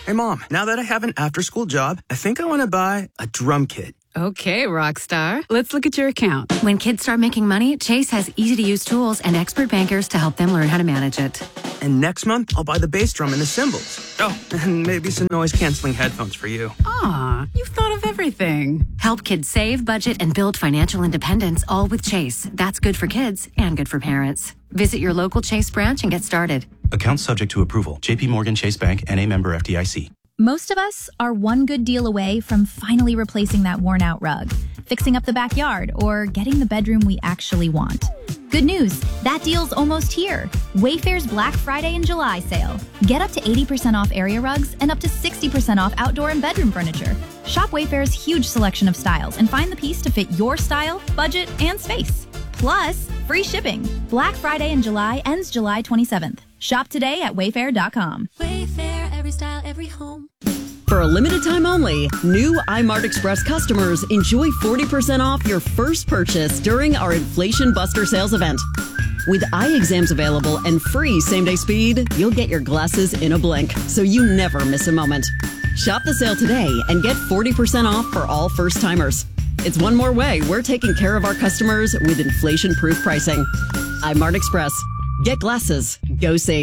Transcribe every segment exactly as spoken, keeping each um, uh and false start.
Hey, Mom, now that I have an after-school job, I think I want to buy a drum kit. Okay, Rockstar. Let's look at your account. When kids start making money, Chase has easy-to-use tools and expert bankers to help them learn how to manage it. And next month, I'll buy the bass drum and the cymbals. Oh, and maybe some noise-canceling headphones for you. Aw, you've thought of everything. Help kids save, budget, and build financial independence, all with Chase. That's good for kids and good for parents. Visit your local Chase branch and get started. Account subject to approval. J P Morgan Chase Bank, N A member F D I C. Most of us are one good deal away from finally replacing that worn-out rug, fixing up the backyard, or getting the bedroom we actually want. Good news, that deal's almost here. Wayfair's Black Friday and July sale. Get up to eighty percent off area rugs and up to sixty percent off outdoor and bedroom furniture. Shop Wayfair's huge selection of styles and find the piece to fit your style, budget, and space. Plus, free shipping. Black Friday in July ends July twenty-seventh. Shop today at wayfair dot com. Wayfair, every style, every home. For a limited time only, new iMart Express customers enjoy forty percent off your first purchase during our Inflation Buster sales event. With eye exams available and free same-day speed, you'll get your glasses in a blink, so you never miss a moment. Shop the sale today and get forty percent off for all first-timers. It's one more way we're taking care of our customers with inflation-proof pricing. iMart Express. Get glasses. Go see.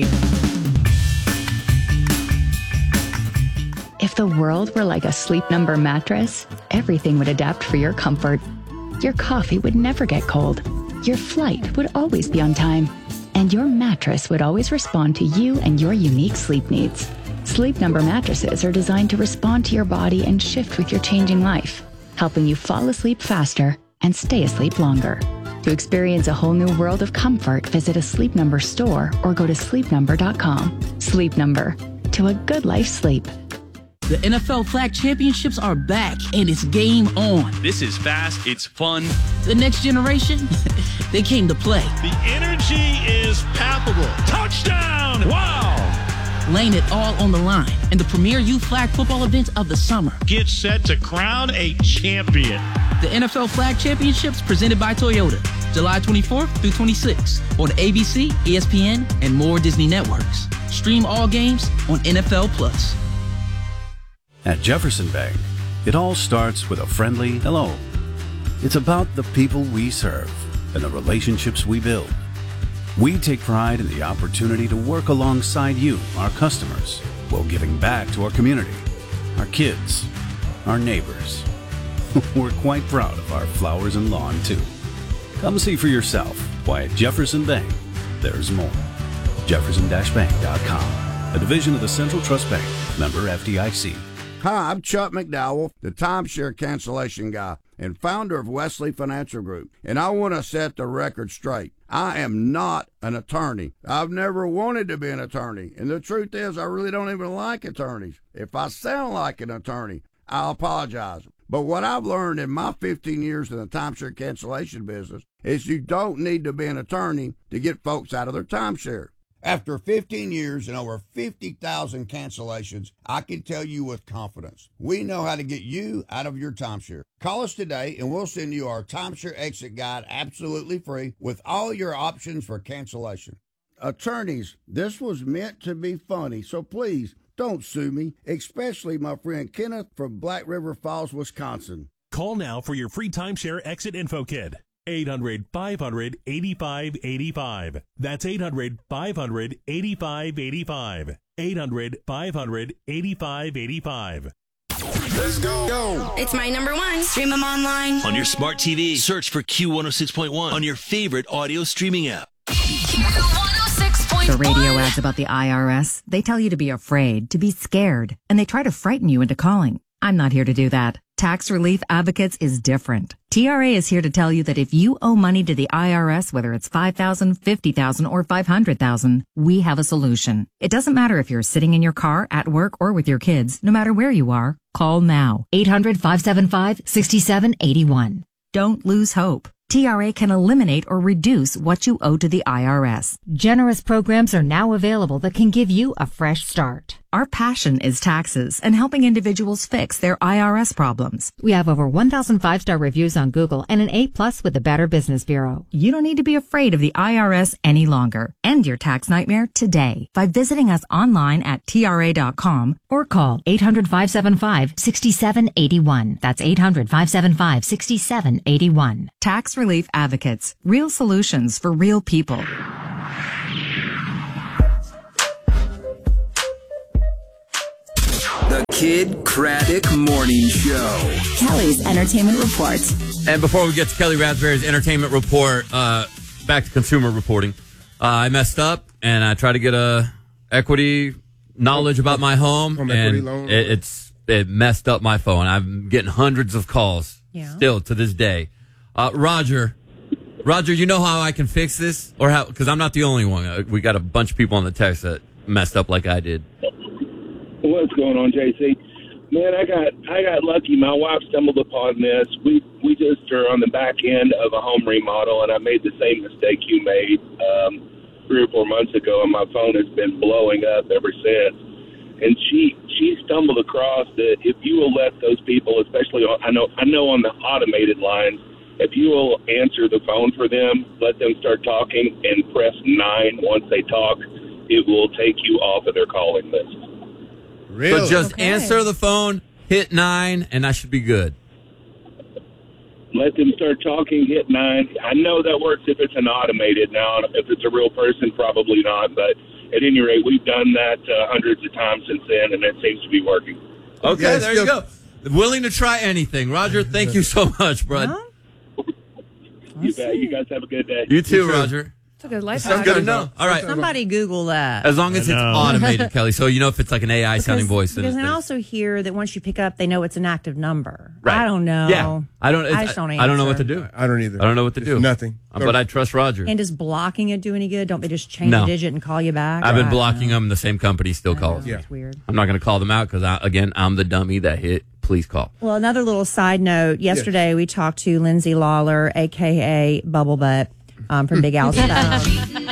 If the world were like a Sleep Number mattress, everything would adapt for your comfort. Your coffee would never get cold. Your flight would always be on time. And your mattress would always respond to you and your unique sleep needs. Sleep Number mattresses are designed to respond to your body and shift with your changing life, helping you fall asleep faster and stay asleep longer. To experience a whole new world of comfort, visit a Sleep Number store or go to sleep number dot com. Sleep Number. To a good life sleep. The N F L Flag Championships are back, and it's game on. This is fast, it's fun. The next generation, they came to play. The energy is palpable. Touchdown! Wow! Laying it all on the line in the premier youth flag football event of the summer. Get set to crown a champion. The N F L Flag Championships presented by Toyota, July twenty-fourth through twenty-sixth on A B C, E S P N, and more Disney networks. Stream all games on N F L Plus. At Jefferson Bank, it all starts with a friendly hello. It's about the people we serve and the relationships we build. We take pride in the opportunity to work alongside you, our customers, while giving back to our community, our kids, our neighbors. We're quite proud of our flowers and lawn, too. Come see for yourself why at Jefferson Bank, there's more. Jefferson Bank dot com, a division of the Central Trust Bank, member F D I C. Hi, I'm Chuck McDowell, the timeshare cancellation guy and founder of Wesley Financial Group, and I want to set the record straight. I am not an attorney. I've never wanted to be an attorney, and the truth is I really don't even like attorneys. If I sound like an attorney, I'll apologize. But what I've learned in my fifteen years in the timeshare cancellation business is you don't need to be an attorney to get folks out of their timeshare. After fifteen years and over fifty thousand cancellations, I can tell you with confidence, we know how to get you out of your timeshare. Call us today and we'll send you our timeshare exit guide absolutely free with all your options for cancellation. Attorneys, this was meant to be funny, so please don't sue me, especially my friend Kenneth from Black River Falls, Wisconsin. Call now for your free timeshare exit info kit. eight hundred, five hundred, eighty-five eighty-five. That's eight hundred, five hundred, eighty-five eighty-five. eight hundred, five hundred, eighty-five eighty-five. Let's go. go. It's my number one. Stream them online. On your smart T V, search for Q one oh six point one on your favorite audio streaming app. The radio ads about the I R S, they tell you to be afraid, to be scared, and they try to frighten you into calling. I'm not here to do that. Tax Relief Advocates is different. T R A is here to tell you that if you owe money to the I R S, whether it's five thousand dollars, fifty thousand dollars, or five hundred thousand dollars, we have a solution. It doesn't matter if you're sitting in your car, at work, or with your kids. No matter where you are, call now. eight hundred, five seven five, six seven eight one. Don't lose hope. T R A can eliminate or reduce what you owe to the I R S. Generous programs are now available that can give you a fresh start. Our passion is taxes and helping individuals fix their I R S problems. We have over one thousand five-star reviews on Google and an A plus with the Better Business Bureau. You don't need to be afraid of the I R S any longer. End your tax nightmare today by visiting us online at T R A dot com or call eight hundred, five seven five, six seven eight one. That's eight hundred, five seven five, six seven eight one. Tax Relief Advocates. Real solutions for real people. The Kid Craddock Morning Show. Kelly's Entertainment Report. And before we get to Kelly Raspberry's Entertainment Report, uh, back to consumer reporting. Uh, I messed up, and I tried to get a equity knowledge about my home, Home and equity loan? it, it's it messed up my phone. I'm getting hundreds of calls Yeah. still to this day. Uh, Roger, Roger, you know how I can fix this, or how? Because I'm not the only one. Uh, We got a bunch of people on the text that messed up like I did. What's going on, J C? Man, I got I got lucky. My wife stumbled upon this. We we just are on the back end of a home remodel, and I made the same mistake you made um, three or four months ago, and my phone has been blowing up ever since. And she she stumbled across that if you will let those people, especially on, I know I know on the automated lines, if you will answer the phone for them, let them start talking, and press nine once they talk, it will take you off of their calling list. So just Okay. answer the phone, hit nine, and I should be good. Let them start talking, hit nine. I know that works if it's an automated. Now, if it's a real person, probably not. But at any rate, we've done that uh, hundreds of times since then, and it seems to be working. Okay, there you go. Willing to try anything. Roger, thank you so much, bud. You bet. You guys have a good day. You too, Roger. It's a good life Sounds hack. good to know. All right. Somebody Google that. As long as it's automated, Kelly. So you know if it's like an A I sounding voice. then Because it's I also hear that once you pick up, they know it's an active number. Right. I don't know. Yeah. I don't. I just don't I don't know what to answer. do. I don't either. I don't know what to do. nothing. Uh, But I trust Roger. And does blocking it do any good? Don't they just change No. a digit and call you back? I've been I- blocking them. The same company still calls. That's weird. I'm not going to call them out because, again, I'm the dummy that hit. Please call. Well, another little side note. Yesterday, we talked to Lindsay Lawler, a k a. Bubble Butt, um, from Big Al's Phone.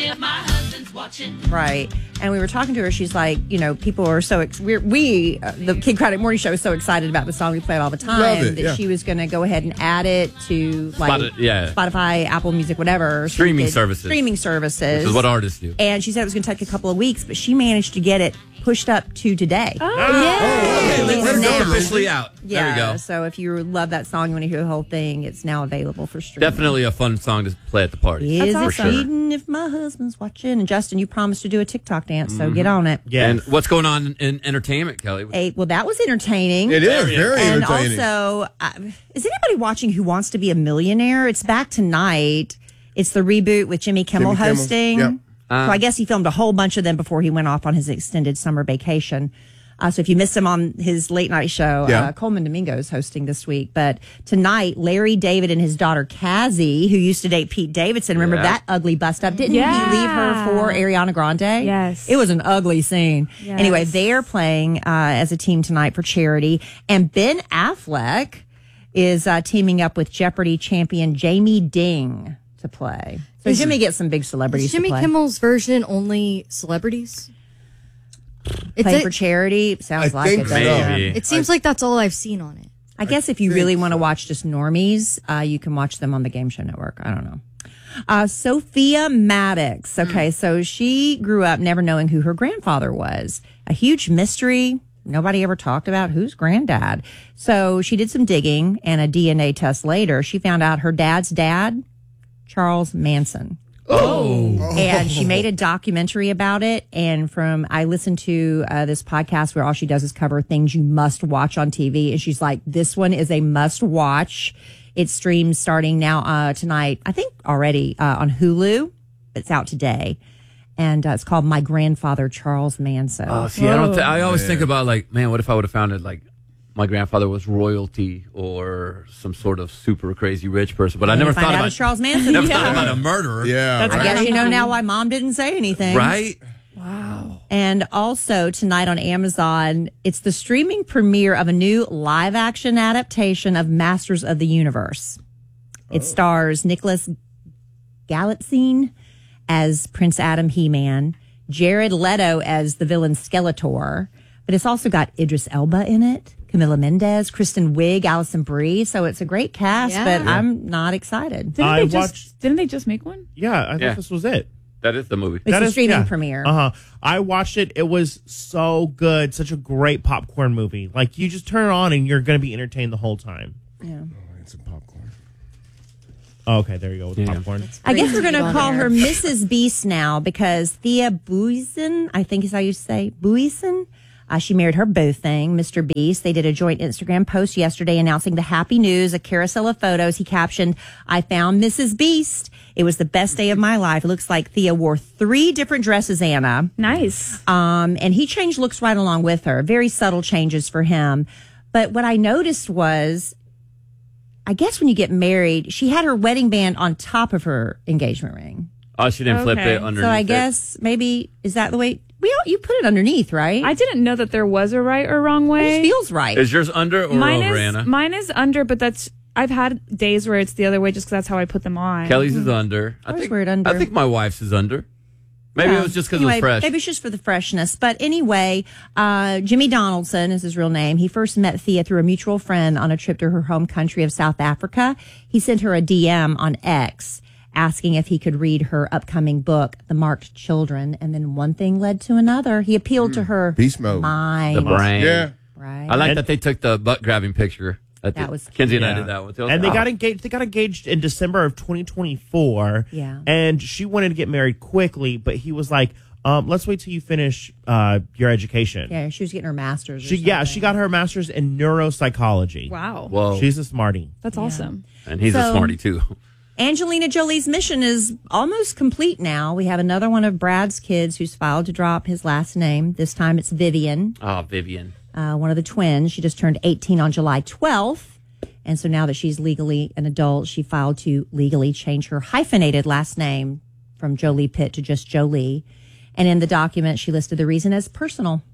Right. And we were talking to her. She's like, you know, people are so, ex- we're, we, uh, the Kid Craddock Morning Show, is so excited about the song we play all the time Love it, that yeah. she was going to go ahead and add it to like Spot- yeah. Spotify, Apple Music, whatever. so we Streaming could- services. Streaming services. Which is what artists do. And she said it was going to take a couple of weeks, but she managed to get it pushed up to today. Oh, okay. It It's is now. officially out. Yeah. There we go. So if you love that song, you want to hear the whole thing, it's now available for streaming. Definitely a fun song to play at the party. Is for it sure. cheating if my husband's watching? And Justin, you promised to do a TikTok dance, so Mhm. get on it. And what's going on in entertainment, Kelly? Hey, well, that was entertaining. It is very and entertaining. also, uh, is anybody watching Who Wants to Be a Millionaire? It's back tonight. It's the reboot with Jimmy Kimmel Jimmy Kimmel, hosting. yep. so I guess he filmed a whole bunch of them before he went off on his extended summer vacation. Uh, so if you missed him on his late night show, Yeah. uh, Coleman Domingo is hosting this week. But tonight, Larry David and his daughter Cassie, who used to date Pete Davidson, remember Yeah. that ugly bust up? Didn't Yeah. he leave her for Ariana Grande? Yes. It was an ugly scene. Yes. Anyway, they're playing uh, as a team tonight for charity. And Ben Affleck is uh, teaming up with Jeopardy champion Jamie Ding to play. So Is- Jimmy gets some big celebrities Is Jimmy to play. Kimmel's version only celebrities? Playing a- for charity? Sounds I like think it. so. doesn't Maybe. It seems like that's all I've seen on it. I guess if you really want to watch just normies, uh, you can watch them on the Game Show Network. I don't know. Uh, Sophia Maddox. Okay, so she grew up never knowing who her grandfather was. A huge mystery. Nobody ever talked about who's granddad. So she did some digging, and a D N A test later, she found out her dad's dad, Charles Manson. Oh. And she made a documentary about it. And from, I listened to uh, this podcast where all she does is cover things you must watch on T V. And she's like, this one is a must watch. It streams starting now uh, tonight, I think already uh, on Hulu. It's out today. And uh, it's called My Grandfather, Charles Manson. Oh, see, I don't. Th- I always think about like, man, what if I would have found it like my grandfather was royalty or some sort of super crazy rich person? But I And never you find thought out about it's Charles Manson. Never Yeah. thought about a murderer. Yeah, I guess you know now why mom didn't say anything. Right? And also tonight on Amazon, it's the streaming premiere of a new live action adaptation of Masters of the Universe. It stars Nicholas Galitzine as Prince Adam He-Man, Jared Leto as the villain Skeletor, but it's also got Idris Elba in it, Camila Mendez, Kristen Wiig, Allison Brie. So it's a great cast, Yeah. but Yeah. I'm not excited. Didn't I they just watched- didn't they just make one? Yeah, I thought Yeah. this was it. That is the movie. It's a streaming premiere. Uh huh. I watched it. It was so good. Such a great popcorn movie. Like you just turn it on and you're going to be entertained the whole time. Yeah. It's a popcorn. Oh, okay, there you go with the popcorn. I guess we're going to on call air. her Missus Beast now because Thea Buisen, I think is how you say, Buisen. Uh, she married her boo thing, Mister Beast. They did a joint Instagram post yesterday announcing the happy news, a carousel of photos. He captioned, I found Missus Beast. It was the best day of my life. It looks like Thea wore three different dresses, Anna. Nice. Um, and he changed looks right along with her. Very subtle changes for him. But what I noticed was, I guess when you get married, she had her wedding band on top of her engagement ring. Oh, she didn't flip Okay. it underneath. So I it. guess maybe, is that the way? We all, you put it underneath, right? I didn't know that there was a right or wrong It way. just feels right. Is yours under or mine over, is Anna? mine is under, but that's I've had days where it's the other way just because that's how I put them on. Kelly's is under. I Ours think. were at under. I think my wife's is under. Maybe Yeah. it was just because Anyway, it was fresh. Maybe it's just for the freshness. But anyway, uh, Jimmy Donaldson is his real name. He first met Thea through a mutual friend on a trip to her home country of South Africa. He sent her a D M on X asking if he could read her upcoming book, The Marked Children. And then one thing led to another. He appealed to her Beast mode. mind. The brain. Yeah. Right. I like And- that they took the butt grabbing picture. That, That the, was Kenzie and I Yeah. did that one. too. And they Oh. got engaged. They got engaged in December of twenty twenty-four. Yeah. And she wanted to get married quickly, but he was like, um, "Let's wait till you finish uh, your education." Yeah, she was getting her master's. or She yeah, something. she got her master's in neuropsychology. Wow. Whoa. She's a smartie. That's awesome. And he's a So- smarty too. Angelina Jolie's mission is almost complete now. We have another one of Brad's kids who's filed to drop his last name. This time it's Vivian, Oh, Vivian. uh, one of the twins. She just turned eighteen on July twelfth. And so now that she's legally an adult, she filed to legally change her hyphenated last name from Jolie Pitt to just Jolie. And in the document, she listed the reason as personal.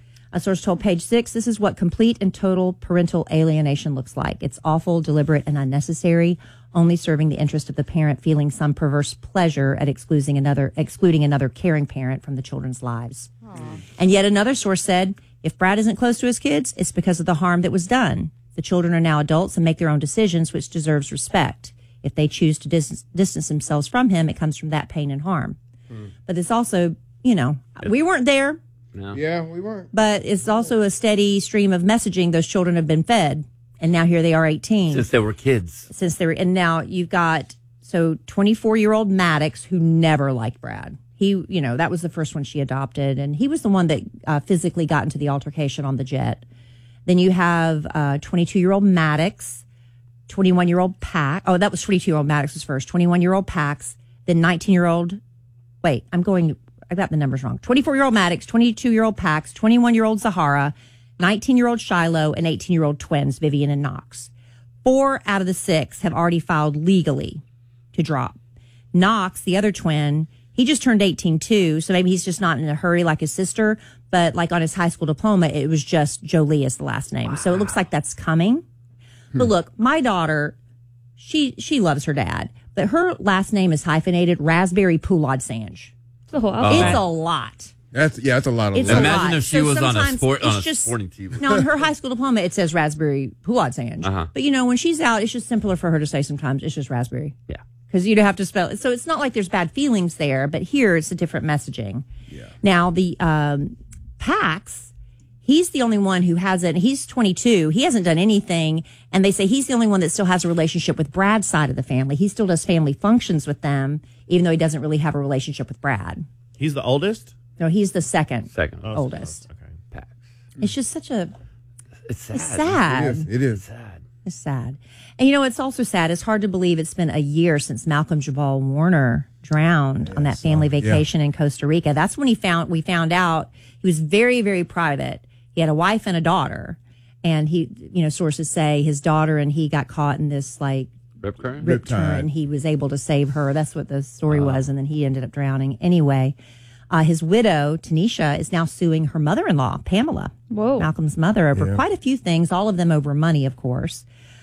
A source told Page Six, this is what complete and total parental alienation looks like. It's awful, deliberate, and unnecessary, only serving the interest of the parent feeling some perverse pleasure at excluding another, excluding another caring parent from the children's lives. And yet another source said, if Brad isn't close to his kids, it's because of the harm that was done. The children are now adults and make their own decisions, which deserves respect. If they choose to dis- distance themselves from him, it comes from that pain and harm. But it's also, you know, we weren't there. No. Yeah, we weren't. But it's also a steady stream of messaging those children have been fed. And now here they are eighteen. Since they were kids. Since they were, and now you've got, so twenty-four year old Maddox, who never liked Brad. He, you know, that was the first one she adopted. And he was the one that uh, physically got into the altercation on the jet. Then you have uh, twenty-two year old Maddox, twenty-one year old Pax. Oh, that was twenty-two year old Maddox was first. twenty-one year old Pax, then nineteen year old. Wait, I'm going. I got the numbers wrong. twenty-four year old Maddox, twenty-two year old Pax, twenty-one year old Zahara, nineteen year old Shiloh, and eighteen year old twins Vivian and Knox. Four out of the six have already filed legally to drop. Knox, the other twin, he just turned eighteen too, so maybe he's just not in a hurry like his sister. But like on his high school diploma, it was just Jolie as the last name. Wow. So it looks like that's coming. Hmm. But look, my daughter, she she loves her dad, but her last name is hyphenated Raspberry Poulad Sanj. It's a whole alphabet. It's a lot. That's yeah, that's a lot of. It's love. a Imagine lot. if she So was on a sometimes sport on it's a just- sporting team. Now, on her high school diploma, it says Raspberry Poulad Sanj. Uh-huh. But, you know, when she's out, it's just simpler for her to say sometimes it's just Raspberry. Yeah. Because you don't have to spell it. So it's not like there's bad feelings there, but here it's a different messaging. Yeah. Now, the um, Pax, he's the only one who hasn't, he's twenty-two. He hasn't done anything. And they say he's the only one that still has a relationship with Brad's side of the family. He still does family functions with them, even though he doesn't really have a relationship with Brad. He's the oldest? No, he's the second, Second. Oh, oldest. Okay. Pax. It's just such a, It's sad. it's sad. It is. It is. Sad. It's sad. And you know, it's also sad. It's hard to believe it's been a year since Malcolm Jamal Warner drowned on that family vacation in Costa Rica. That's when he found, we found out he was very, very private. He had a wife and a daughter. And he, you know, sources say his daughter and he got caught in this like Rip current? rip Riptide. current, and he was able to save her. That's what the story was. And then he ended up drowning. Anyway, uh, his widow, Tanisha, is now suing her mother-in-law, Pamela, Whoa. Malcolm's mother, over Yeah. quite a few things, all of them over money, of course.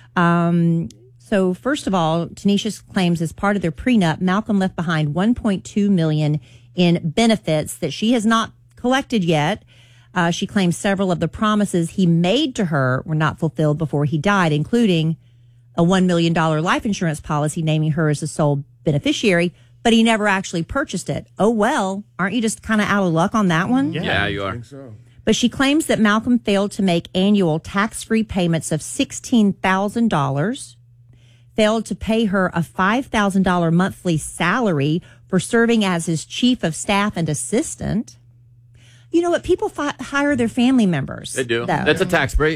Um, so first of all, Tanisha claims as part of their prenup, Malcolm left behind one point two million dollars in benefits that she has not collected yet. Uh, she claims several of the promises he made to her were not fulfilled before he died, including a one million dollars life insurance policy naming her as the sole beneficiary, but he never actually purchased it. Oh, well, aren't you just kind of out of luck on that one? Yeah, yeah you are. But she claims that Malcolm failed to make annual tax-free payments of sixteen thousand dollars, failed to pay her a five thousand dollars monthly salary for serving as his chief of staff and assistant. You know what? People fi- hire their family members. They do. Though. That's a tax break.